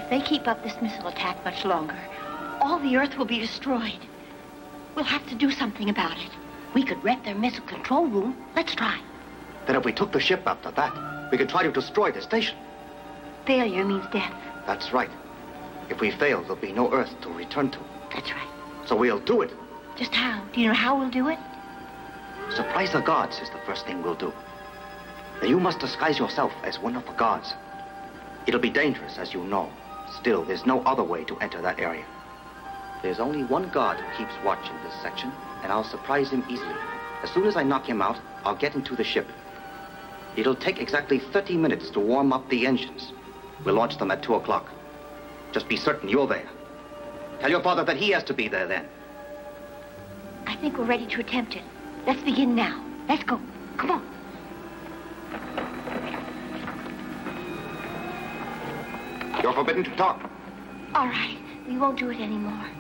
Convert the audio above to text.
they keep up this missile attack much longer, all the Earth will be destroyed. We'll have to do something about it. We could wreck their missile control room. Let's try. Then if we took the ship after that, we could try to destroy the station. Failure means death. That's right. If we fail, there'll be no Earth to return to. That's right. So we'll do it. Just how? Do you know how we'll do it? Surprise the guards is the first thing we'll do. Now you must disguise yourself as one of the guards. It'll be dangerous, as you know. Still, there's no other way to enter that area. There's only one guard who keeps watch in this section, and I'll surprise him easily. As soon as I knock him out, I'll get into the ship. It'll take exactly 30 minutes to warm up the engines. We'll launch them at 2 o'clock. Just be certain you're there. Tell your father that he has to be there then. I think we're ready to attempt it. Let's begin now. Let's go. Come on. You're forbidden to talk. All right. We won't do it anymore.